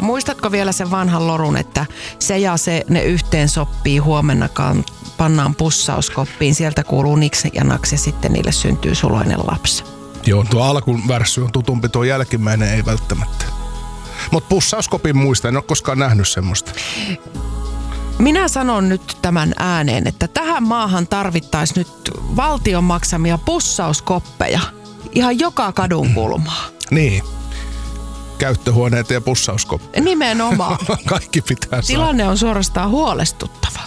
Muistatko vielä sen vanhan lorun, että se ja se ne yhteen soppii, huomennakaan pannaan pussauskoppiin, sieltä kuuluu niks ja naks ja sitten niille syntyy suloinen lapsi. Joo, tuo alkun värssy on tutumpi, tuo jälkimmäinen ei välttämättä. Mutta pussauskopin muista, en ole koskaan nähnyt semmoista. Minä sanon nyt tämän ääneen, että tähän maahan tarvittaisiin nyt valtion maksamia pussauskoppeja ihan joka kadun kulmaa. Niin. Käyttöhuoneita ja pussauskoppeja. Nimenomaan. Kaikki pitää saada. Tilanne on suorastaan huolestuttava.